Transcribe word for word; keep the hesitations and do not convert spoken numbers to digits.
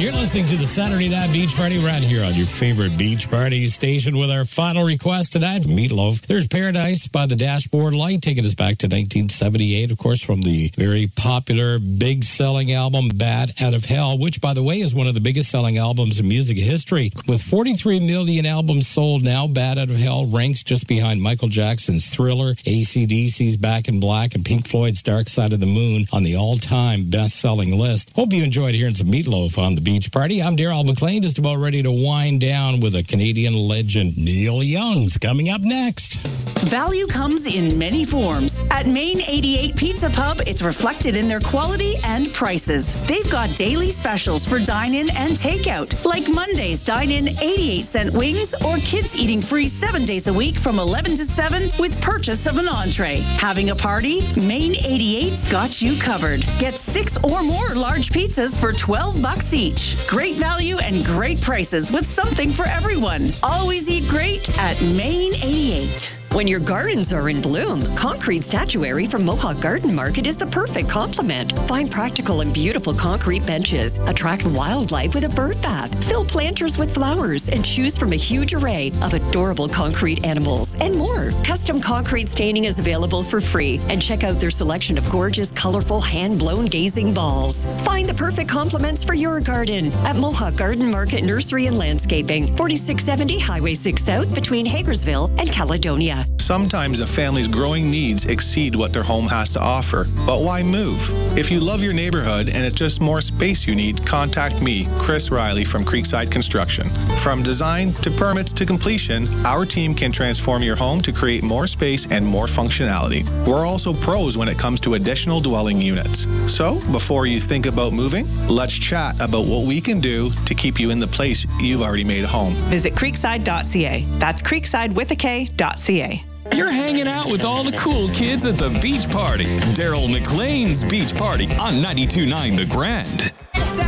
You're listening to the Saturday Night Beach Party right here on your favorite beach party station with our final request tonight, Meatloaf. There's Paradise by the Dashboard Light, taking us back to nineteen seventy-eight, of course, from the very popular, big-selling album Bat Out of Hell, which, by the way, is one of the biggest-selling albums in music history. With forty-three million albums sold now, Bat Out of Hell ranks just behind Michael Jackson's Thriller, A C D C's Back in Black, and Pink Floyd's Dark Side of the Moon on the all-time best-selling list. Hope you enjoyed hearing some Meatloaf on the Beach Party. I'm Daryl McLean, just about ready to wind down with a Canadian legend, Neil Young's coming up next. Value comes in many forms. At Main eighty-eight Pizza Pub, it's reflected in their quality and prices. They've got daily specials for dine-in and takeout, like Monday's dine-in eighty-eight cent wings, or kids eating free seven days a week from eleven to seven with purchase of an entree. Having a party? Main eighty-eight's got you covered. Get six or more large pizzas for twelve bucks each. Great value and great prices with something for everyone. Always eat great at Main eighty-eight. When your gardens are in bloom, concrete statuary from Mohawk Garden Market is the perfect complement. Find practical and beautiful concrete benches, attract wildlife with a bird bath, fill planters with flowers, and choose from a huge array of adorable concrete animals and more. Custom concrete staining is available for free, and check out their selection of gorgeous, colorful, hand-blown gazing balls. Find the perfect complements for your garden at Mohawk Garden Market Nursery and Landscaping, forty-six seventy Highway six South between Hagersville and Caledonia. Sometimes a family's growing needs exceed what their home has to offer. But why move? If you love your neighborhood and it's just more space you need, contact me, Chris Riley from Creekside Construction. From design to permits to completion, our team can transform your home to create more space and more functionality. We're also pros when it comes to additional dwelling units. So, before you think about moving, let's chat about what we can do to keep you in the place you've already made home. Visit creekside dot c a. That's creekside with a K dot C A. You're hanging out with all the cool kids at the Beach Party. Daryl McLean's Beach Party on ninety-two point nine The Grand.